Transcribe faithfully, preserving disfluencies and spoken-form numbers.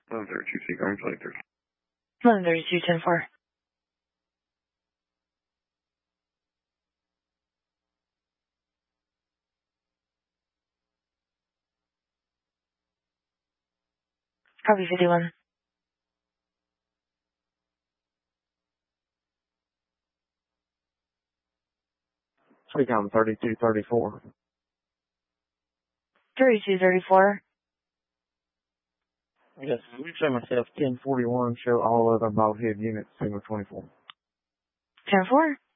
eleven thirty-two, Seeker, I'm flight thirty. eleven thirty-two, ten four. Copy fifty-one. Recon thirty-two thirty-four. thirty-two thirty-four. Yes, show myself ten forty-one, show all other Bobhead units, Sigma twenty-four. ten four.